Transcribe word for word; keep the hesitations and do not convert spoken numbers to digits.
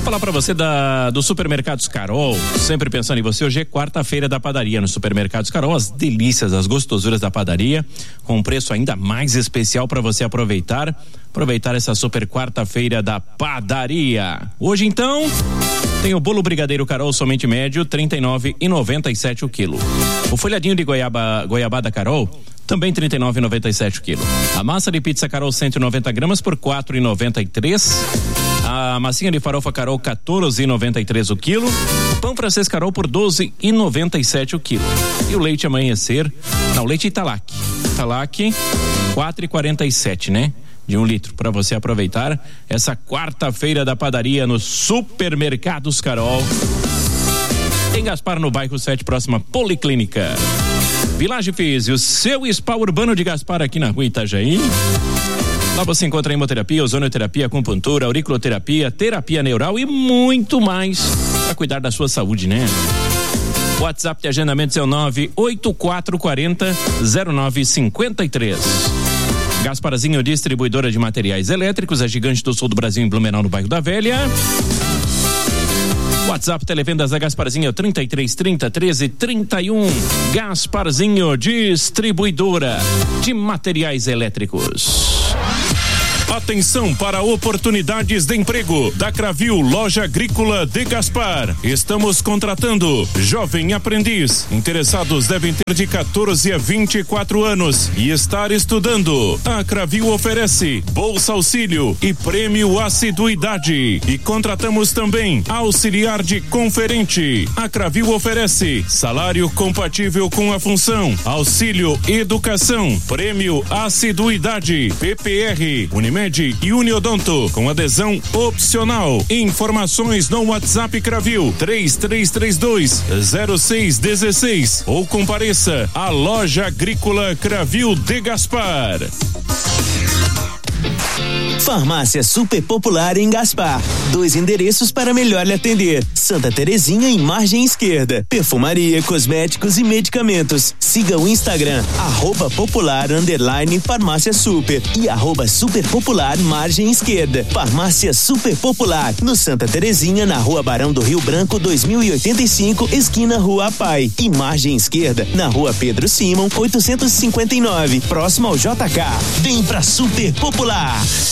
Falar pra você da, do Supermercados Carol, sempre pensando em você. Hoje é quarta-feira da padaria no Supermercados Carol, as delícias, as gostosuras da padaria, com um preço ainda mais especial para você aproveitar, aproveitar essa super quarta-feira da padaria. Hoje então, tem o bolo brigadeiro Carol somente médio, trinta e nove reais e noventa e sete o quilo. O folhadinho de goiaba, goiabada Carol, também trinta e nove reais e noventa e sete o quilo. A massa de pizza Carol cento e noventa gramas por quatro reais e noventa e três. A massinha de farofa Carol quatorze reais e noventa e três o quilo. Pão francês Carol por doze reais e noventa e sete o quilo. E o leite amanhecer, não, leite Italac. Italac quatro reais e quarenta e sete, né? De um litro, para você aproveitar essa quarta-feira da padaria no Supermercados Carol. Em Gaspar, no bairro sete, próxima Policlínica. Village Físio, seu spa urbano de Gaspar, aqui na rua Itajaí. Lá você encontra hemoterapia, ozonioterapia, acupuntura, auriculoterapia, terapia neural e muito mais para cuidar da sua saúde, né? O WhatsApp de agendamento é o nove oito quatro quatro zero zero nove cinco três. Gasparzinho, distribuidora de materiais elétricos, a gigante do sul do Brasil, em Blumenau, no bairro da Velha. WhatsApp Televendas da Gasparzinho, trinta e três, trinta, treze, trinta e um. Gasparzinho, distribuidora de materiais elétricos. Atenção para oportunidades de emprego da Cravil Loja Agrícola de Gaspar. Estamos contratando jovem aprendiz. Interessados devem ter de quatorze a vinte e quatro anos e estar estudando. A Cravil oferece bolsa auxílio e prêmio assiduidade. E contratamos também auxiliar de conferente. A Cravil oferece salário compatível com a função, auxílio educação, prêmio assiduidade, P P R, Unimed e Uniodonto, com adesão opcional. Informações no WhatsApp Cravil três três três dois zero seis um seis ou compareça à Loja Agrícola Cravil de Gaspar. Farmácia Super Popular em Gaspar. Dois endereços para melhor lhe atender. Santa Terezinha em margem esquerda. Perfumaria, cosméticos e medicamentos. Siga o Instagram, arroba popular underline farmácia super e arroba super popular margem esquerda. Farmácia Super Popular, no Santa Terezinha, na Rua Barão do Rio Branco, dois mil e oitenta e cinco, esquina Rua Pai. E margem esquerda, na Rua Pedro Simon, oitocentos e cinquenta e nove, próximo ao J K. Vem pra Super Popular.